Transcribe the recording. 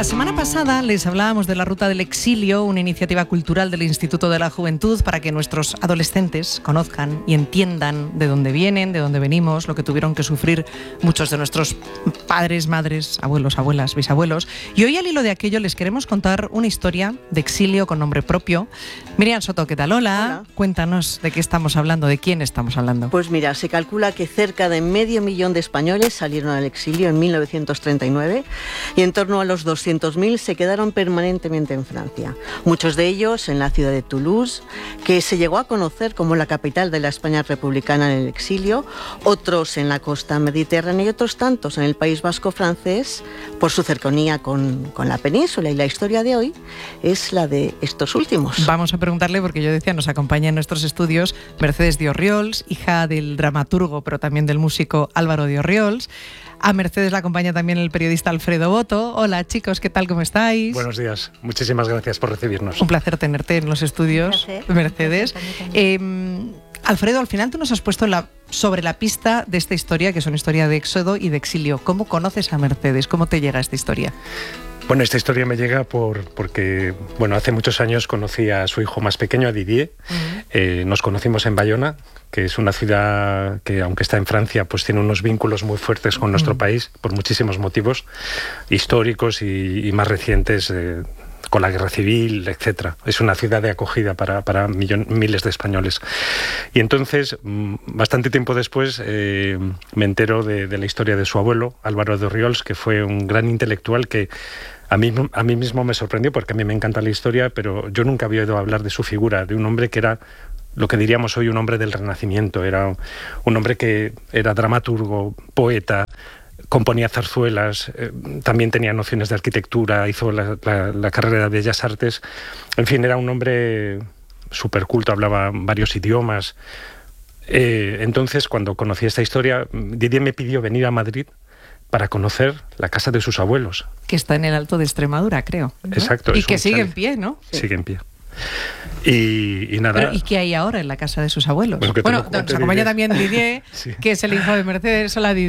La semana pasada les hablábamos de la Ruta del Exilio, una iniciativa cultural del Instituto de la Juventud para que nuestros adolescentes conozcan y entiendan de dónde vienen, de dónde venimos, lo que tuvieron que sufrir muchos de nuestros padres, madres, abuelos, abuelas, bisabuelos. Y hoy, al hilo de aquello, les queremos contar una historia de exilio con nombre propio. Miriam Soto, ¿qué tal? Hola. Cuéntanos de qué estamos hablando, de quién estamos hablando. Pues mira, se calcula que cerca de 500.000 de españoles salieron al exilio en 1939 y en torno a los 200.000 se quedaron permanentemente en Francia. Muchos de ellos en la ciudad de Toulouse, que se llegó a conocer como la capital de la España republicana en el exilio, otros en la costa mediterránea y otros tantos en el País Vasco francés por su cercanía con la península. Y la historia de hoy es la de estos últimos. Vamos a preguntarle, porque yo decía, nos acompaña en nuestros estudios Mercedes de Orriols, hija del dramaturgo, pero también del músico Álvaro de Orriols. A Mercedes la acompaña también el periodista Alfredo Boto. Hola chicos, ¿qué tal? ¿Cómo estáis? Buenos días, muchísimas gracias por recibirnos. Un placer tenerte en los estudios, Mercedes. Alfredo, al final tú nos has puesto sobre la pista de esta historia, que es una historia de éxodo y de exilio. ¿Cómo conoces a Mercedes? ¿Cómo te llega esta historia? Bueno, esta historia me llega porque hace muchos años conocí a su hijo más pequeño, a Didier. Nos conocimos en Bayona, que es una ciudad que, aunque está en Francia, pues tiene unos vínculos muy fuertes con nuestro país, por muchísimos motivos históricos y más recientes, con la guerra civil, etcétera. Es una ciudad de acogida para miles de españoles. Y entonces, bastante tiempo después, me entero de la historia de su abuelo, Álvaro de Orriols, que fue un gran intelectual que a mí mismo me sorprendió, porque a mí me encanta la historia, pero yo nunca había oído hablar de su figura, de un hombre que era lo que diríamos hoy un hombre del Renacimiento. Era un hombre que era dramaturgo, poeta, componía zarzuelas, también tenía nociones de arquitectura, hizo la carrera de Bellas Artes. En fin, era un hombre súper culto, hablaba varios idiomas. Entonces, cuando conocí esta historia, Didier me pidió venir a Madrid para conocer la casa de sus abuelos. Que está en el Alto de Extremadura, creo, ¿no? Exacto. Y que sigue en pie, ¿no? Sigue en pie. Y nada. Pero, ¿y qué hay ahora en la casa de sus abuelos? Bueno, nos acompaña también Didier, sí, que es el hijo de Mercedes. Hola, Didier.